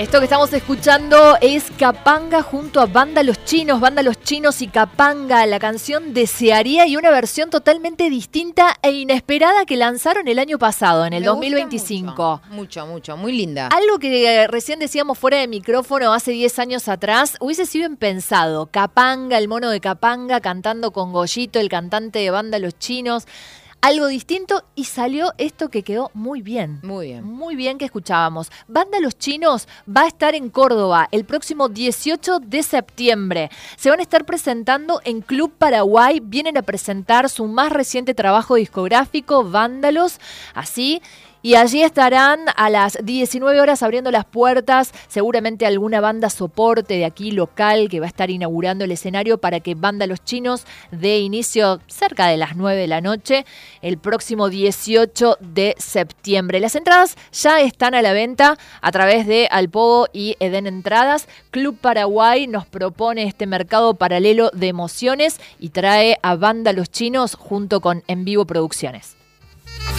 Esto que estamos escuchando es Capanga junto a Banda Los Chinos y Capanga, la canción Desearía, y una versión totalmente distinta e inesperada que lanzaron el año pasado, en el 2025. Mucho, muy linda. Algo que recién decíamos fuera de micrófono hace 10 años atrás, hubiese sido impensado. Capanga, el mono de Capanga cantando con Goyito, el cantante de Banda Los Chinos. Algo distinto, y salió esto que quedó muy bien. Muy bien que escuchábamos. Banda Los Chinos va a estar en Córdoba el próximo 18 de septiembre. Se van a estar presentando en Club Paraguay. Vienen a presentar su más reciente trabajo discográfico, Vándalos. Así. Y allí estarán a las 19 horas abriendo las puertas, seguramente alguna banda soporte de aquí local que va a estar inaugurando el escenario para que Banda Los Chinos dé inicio cerca de las 9 de la noche el próximo 18 de septiembre. Las entradas ya están a la venta a través de Alpogo y Eden Entradas. Club Paraguay nos propone este mercado paralelo de emociones y trae a Banda Los Chinos junto con En Vivo Producciones.